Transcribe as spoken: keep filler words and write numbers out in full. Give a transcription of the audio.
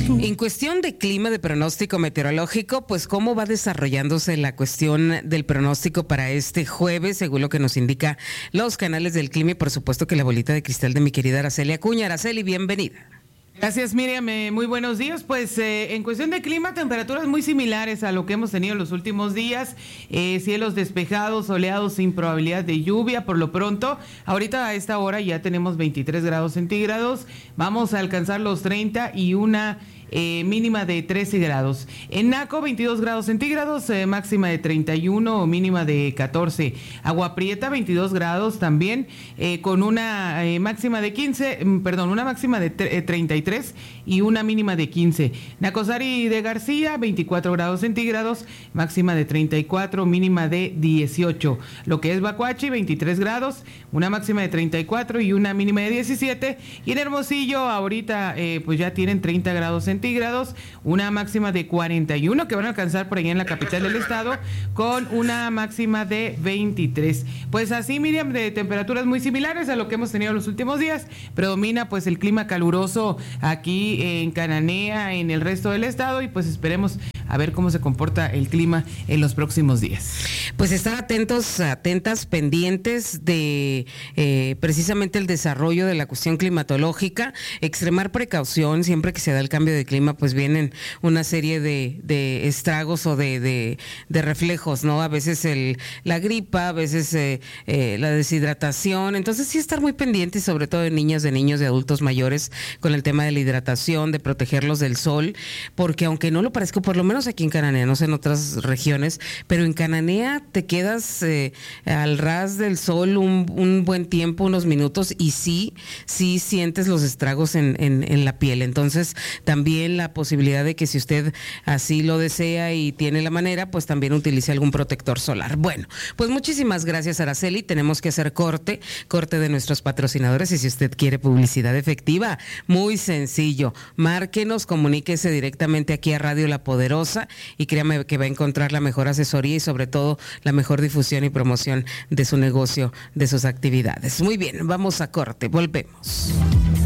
En cuestión de clima, de pronóstico meteorológico, pues cómo va desarrollándose la cuestión del pronóstico para este jueves, según lo que nos indica los canales del clima y por supuesto que la bolita de cristal de mi querida Araceli Acuña. Araceli, bienvenida. Gracias, Miriam. Eh, muy buenos días. Pues eh, en cuestión de clima, temperaturas muy similares a lo que hemos tenido los últimos días. Eh, cielos despejados, soleados, sin probabilidad de lluvia por lo pronto. Ahorita a esta hora ya tenemos veintitrés grados centígrados. Vamos a alcanzar los treinta y una eh, mínima de trece grados. En Naco, veintidós grados centígrados, eh, máxima de treinta y uno o mínima de catorce. Agua Prieta, veintidós grados también, eh, con una eh, máxima de quince, perdón, una máxima de eh, treinta y tres y una mínima de quince. Nacosari de García, veinticuatro grados centígrados, máxima de treinta y cuatro, mínima de dieciocho. Lo que es Bacuachi, veintitrés grados, una máxima de treinta y cuatro y una mínima de diecisiete. Y en Hermosillo, ahorita eh, pues ya tienen treinta grados centígrados, una máxima de cuarenta y uno que van a alcanzar por allá en la capital del estado, con una máxima de veintitrés. Pues así, Miriam, de temperaturas muy similares a lo que hemos tenido los últimos días. Predomina pues el clima caluroso aquí en Cananea, en el resto del estado, y pues esperemos a ver cómo se comporta el clima en los próximos días. Pues estar atentos, atentas, pendientes de eh, precisamente el desarrollo de la cuestión climatológica, extremar precaución siempre que se da el cambio de clima, pues vienen una serie de, de estragos o de, de, de reflejos, ¿no? A veces el, la gripa, a veces eh, eh, la deshidratación, entonces sí estar muy pendientes, sobre todo de niñas, de niños, de adultos mayores, con el tema de la hidratación, de protegerlos del sol, porque aunque no lo parezca, por lo menos aquí en Cananea, no sé en otras regiones, pero en Cananea te quedas eh, al ras del sol un, un buen tiempo, unos minutos, y sí, sí sientes los estragos en, en, en la piel. Entonces, también la posibilidad de que si usted así lo desea y tiene la manera, pues también utilice algún protector solar. Bueno, pues muchísimas gracias, Araceli. Tenemos que hacer corte, corte de nuestros patrocinadores, y si usted quiere publicidad efectiva, muy sencillo, márquenos, comuníquese directamente aquí a Radio La Poderosa, y créame que va a encontrar la mejor asesoría y sobre todo la mejor difusión y promoción de su negocio, de sus actividades. Muy bien, vamos a corte, volvemos.